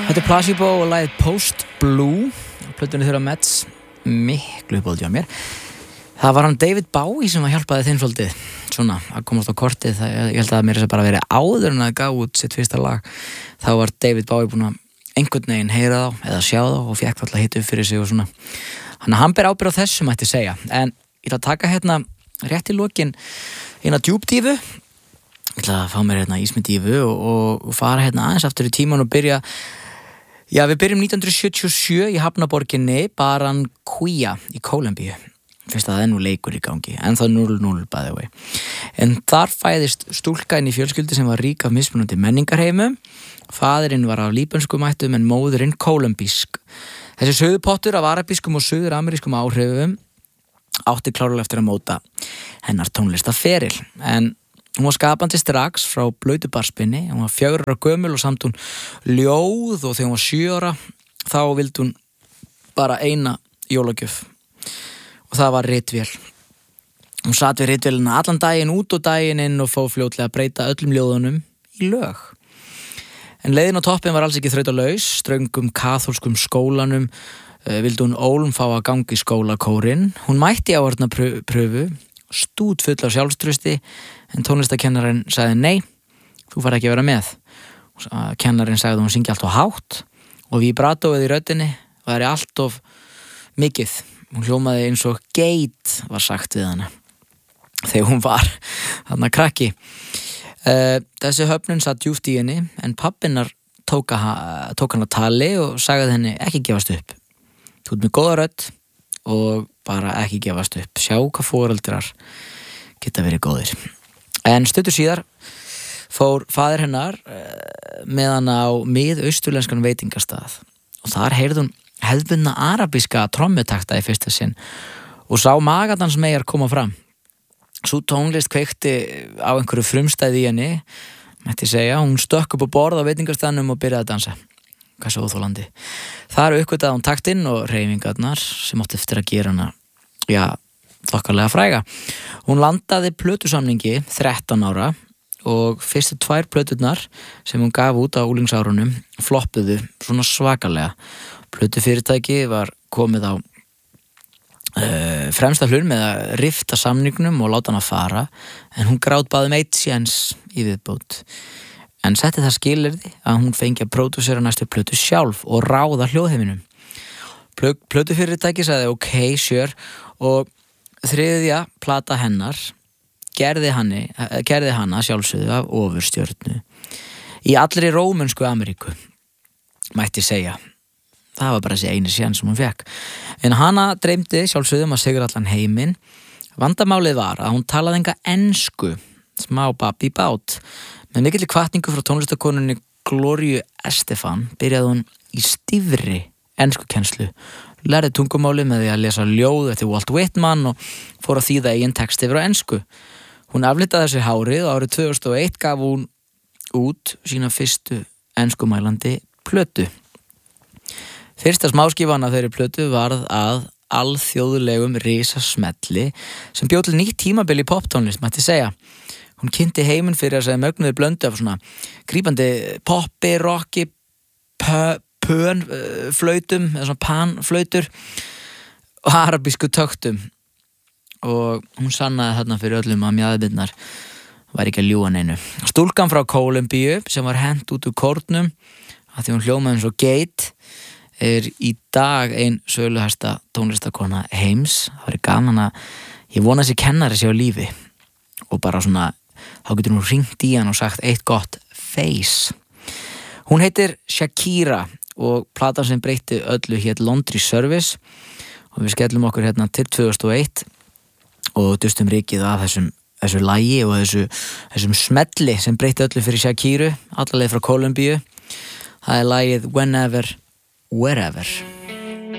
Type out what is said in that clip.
Þetta Placebo og lagið Post Blue plötunni þeirra Mets, miklu uppáhaldi á mér. Það var hann David Bowie sem hjálpaði þeim svolítið svona að komast á kortið. Ég held að mér þess að bara verið áður en að gaf út sitt fyrsta lag. Þá var David Bowie búinn að einhvern veginn heyra þá eða sjá þá og fékk alltaf hitt upp fyrir sig og svona. Þannig að hann ber ábyrgð á þessu mætti segja. En ég ætla að taka hérna rétt í lokin eina djúpdífu. Ég ætla að fá mér hérna ísmyndífu og fara hérna aðeins aftur í tíman og byrja. Já, við byrjum 1977 í hafnaborginni Barranquilla í Kólumbíu. Fyrst að það er nú leikur í gangi, en það 0-0 by the way. En þar fæðist stúlka inn í fjölskyldu sem var rík af mismunandi menningarheimum. Faðirinn var af líbönskum ættum en móðurinn kólumbísk. Þessi suðupottur af arabískum og suður-amerískum áhrifum átti klárlega eftir að móta hennar tónlistarferil. En hún var skapandi strax frá blautu barspinni. Hún var 4 ára gömul og samt hún ljóð og þegar hún var 7 ára þá vildi hún bara eina jólagjöf. Og það var ritvél. Hún sat við ritvélina allan daginn út og daginn inn og fór fljótlega að breyta öllum ljóðunum í lög. En leiðin á toppin var alls ekki þrautalaus. Ströngum kaþólskum skólanum vildi hún ólm fá að ganga í skólakórinn. Hún mætti áheyrna pröfu, stút full af sjálfstrausti, en tónlistakennarinn sagði nei, þú fær ekki að vera með. Kennarinn sagði að hún syngi allt of hátt og vibratóið í röddinni væri allt of mikið. Hún hljómaði eins og geit var sagt við hana þegar hún var þarna krakki. Þessi höfnun satt djúpt í henni en pappinnar tók hana tali og sagði henni ekki gefast upp. Þú ert með góða rödd og bara ekki gefast upp. Sjá hvað foreldrar geta verið góðir. En stuttur síðar fór faðir hennar með hana á miðausturlenskan veitingastað og þar heyrði hún hefðbundna arabíska trommutakta í fyrsta sinn og sá magadans megar koma fram. Sú tónlist kveikti á einhverju frumstæði í henni, mætti segja. Hún stökk upp á borð á veitingastaðnum og byrjaði að dansa. Hvað svo óþolandi. Þar uppgötaði hún taktinn og hreyfingarnar sem átti eftir að gera hana, þokkalega fræga. Hún landaði plötusamningi 13 ára og fyrstu 2 plöturnar sem hún gaf út á úlingsárunum floppuðu svona svakalega. Plötufyrirtæki var komið á fremsta hlun með að rifta samningnum og láta hann að fara, en hún grátbaði 1 séns í viðbót. En setti það skilyrði að hún fengi að pródúsera næstu plötu sjálf og ráða hljóðheiminum. Plötufyrirtæki sagði ok, sure, og 3. plata hennar gerði hana sjálfsögðu af ofurstjörnu í allri rómönsku Ameríku, mætti segja. Það var bara þessi eini séns sem hún fekk. En hana dreymdi sjálfsögðu að sigra allan heiminn. Vandamálið var að hún talaði enga ensku, smá babb í bát. Með mikilli hvatningu frá tónlistakonunni Gloríu Estefan byrjaði hún í stífri enskukennslu. Lærði tungumálið með því að lesa ljóð eftir Walt Whitman og fór að þýða eigin text yfir á ensku. Hún aflitaði þessi hárið og árið 2001 gaf hún út sína fyrstu enskumælandi plötu. Fyrsta smáskífan af þeirri plötu varð að alþjóðlegum risasmelli sem bjó til nýtt tímabil í poptónlist, mætti segja. Hún kynnti heiminn fyrir að segja mögnuði blöndu af svona grípandi poppi, rocki, flautum eða svona panflautur og arabísku töktum. Og hún sannaði þarna fyrir öllum að mjaðbirnar var ekki að ljúga neinu. Stúlkan frá Kólumbíu sem var hent út úr kórnum að því hún hljómaði eins og geit er í dag ein söluhæsta tónlistakona heims. Það var gaman að ég vona þessi kennari sé á lífi og bara svona þá getur hún hringt í hann og sagt eitt gott face. Hún heitir Shakira og platan sem breytti öllu hét Laundry Service og við skellum okkur hérna til 2001 og dustum rikið af þessu lagi og þessum smelli sem breytti öllu fyrir Shakiru alla leið frá Kólumbíu. Það er lagið Whenever, Wherever.